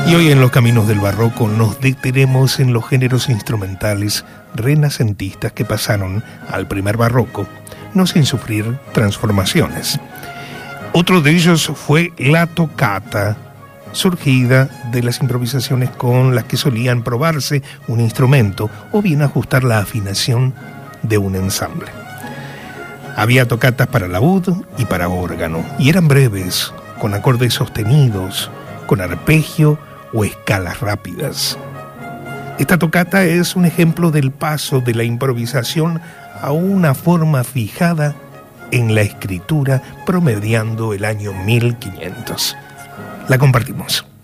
Y hoy en Los Caminos del Barroco nos detenemos en los géneros instrumentales renacentistas que pasaron al primer barroco, no sin sufrir transformaciones. Otro de ellos fue la toccata, surgida de las improvisaciones con las que solían probarse un instrumento o bien ajustar la afinación de un ensamble. Había toccatas para laúd y para órgano, y eran breves, con acordes sostenidos, con arpegio o escalas rápidas. Esta toccata es un ejemplo del paso de la improvisación a una forma fijada en la escritura, promediando el año 1500. La compartimos.